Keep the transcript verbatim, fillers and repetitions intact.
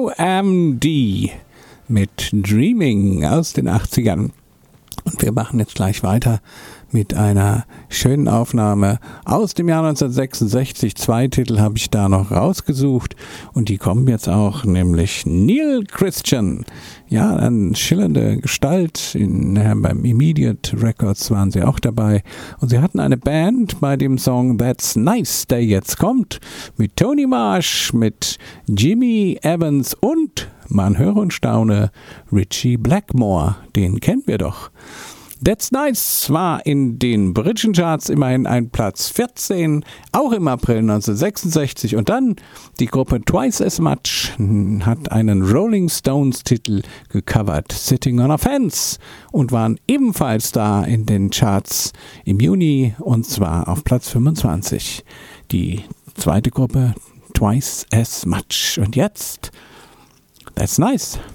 O M D mit Dreaming aus den achtzigern. Und wir machen jetzt gleich weiter mit einer schönen Aufnahme aus dem Jahr neunzehnhundertsechsundsechzig. Zwei Titel habe ich da noch rausgesucht und die kommen jetzt auch, nämlich Neil Christian. Ja, eine schillernde Gestalt. In, äh, beim Immediate Records waren sie auch dabei. Und sie hatten eine Band bei dem Song That's Nice, der jetzt kommt, mit Tony Marsh, mit Jimmy Evans und, man höre und staune, Ritchie Blackmore. Den kennen wir doch. That's Nice war in den britischen Charts immerhin ein Platz vierzehn, auch im April neunzehnhundertsechsundsechzig. Und dann die Gruppe Twice as Much hat einen Rolling Stones Titel gecovert, Sitting on a Fence, und waren ebenfalls da in den Charts im Juni, und zwar auf Platz fünfundzwanzig. Die zweite Gruppe Twice as Much. Und jetzt That's Nice.